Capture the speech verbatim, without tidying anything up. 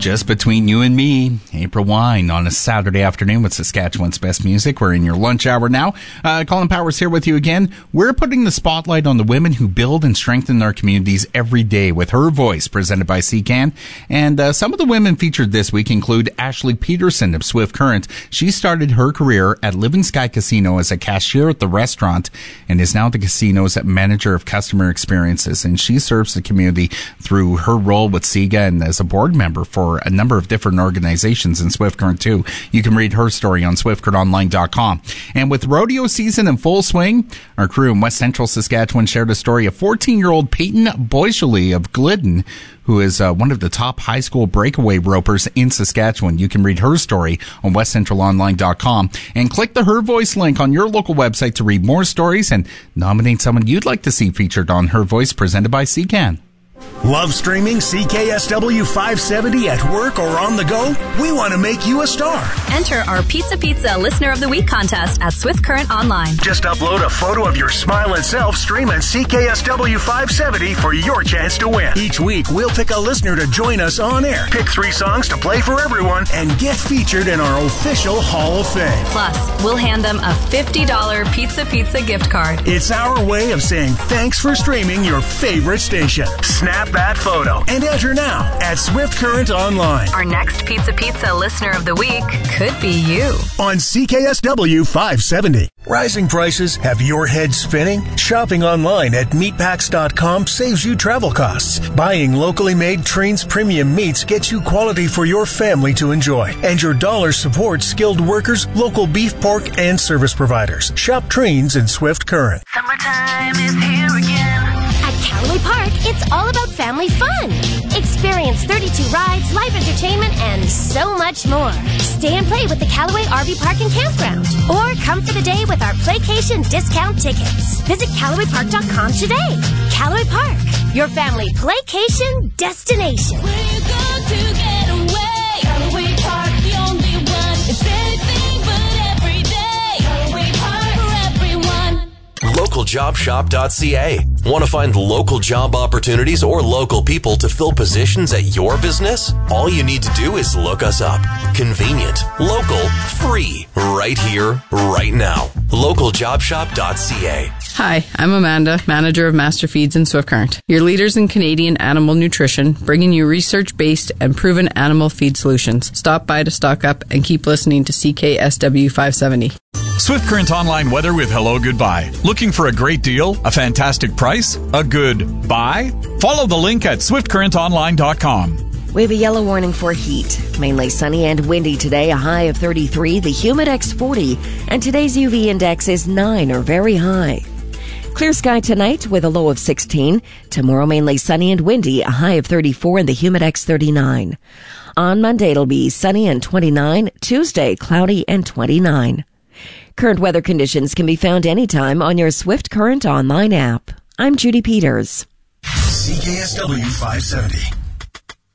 Just between you and me, April Wine on a Saturday afternoon with Saskatchewan's best music. We're in your lunch hour now. Uh, Colin Powers here with you again. We're putting the spotlight on the women who build and strengthen their communities every day with Her Voice, presented by C C A N. And uh, some of the women featured this week include Ashley Peterson of Swift Current. She started her career at Living Sky Casino as a cashier at the restaurant and is now the casino's manager of customer experiences. And she serves the community through her role with S I G A and as a board member for a number of different organizations in Swift Current too. You can read her story on swift current online dot com. And with rodeo season in full swing, our crew in West Central Saskatchewan shared a story of fourteen-year-old Peyton Boisley of Glidden, who is uh, one of the top high school breakaway ropers in Saskatchewan. You can read her story on west central online dot com and click the Her Voice link on your local website to read more stories and nominate someone you'd like to see featured on Her Voice, presented by C C A N. Love streaming C K S W five seventy at work or on the go? We want to make you a star. Enter our Pizza Pizza Listener of the Week contest at Swift Current Online. Just upload a photo of your smiling self streaming C K S W five seventy for your chance to win. Each week, we'll pick a listener to join us on air, pick three songs to play for everyone, and get featured in our official Hall of Fame. Plus, we'll hand them a fifty dollars Pizza Pizza gift card. It's our way of saying thanks for streaming your favorite station. Snap that photo and enter now at Swift Current Online. Our next Pizza Pizza Listener of the Week could be you. On C K S W five seventy. Rising prices have your head spinning? Shopping online at meatpacks dot com saves you travel costs. Buying locally made Treens premium meats gets you quality for your family to enjoy. And your dollar supports skilled workers, local beef, pork, and service providers. Shop Treens in Swift Current. Summertime is here again. At Callaway Park, it's all about family fun. Experience thirty-two rides, live entertainment, and so much more. Stay and play with the Callaway R V Park and Campground. Or come for the day with our Playcation discount tickets. Visit Callaway Park dot com today. Callaway Park, your family playcation destination. Where you go to get away? Callaway Park, the only one. It's anything but every day. Callaway Park for everyone. local job shop dot c a. Want to find local job opportunities or local people to fill positions at your business? All you need to do is look us up. Convenient, local, free, right here, right now. local job shop dot c a. Hi, I'm Amanda, manager of Master Feeds in Swift Current, your leaders in Canadian animal nutrition, bringing you research-based and proven animal feed solutions. Stop by to stock up and keep listening to C K S W five seventy. Swift Current Online weather with Hello Goodbye. Looking for a great deal? A fantastic price? A good buy? Follow the link at swift current online dot com. We have a yellow warning for heat. Mainly sunny and windy today, a high of thirty-three, the Humidex forty, and today's U V index is nine or very high. Clear sky tonight with a low of sixteen. Tomorrow mainly sunny and windy, a high of thirty-four and the Humidex thirty-nine. On Monday it'll be sunny and twenty-nine. Tuesday cloudy and twenty-nine. Current weather conditions can be found anytime on your Swift Current Online app. I'm Judy Peters. C K S W five seventy.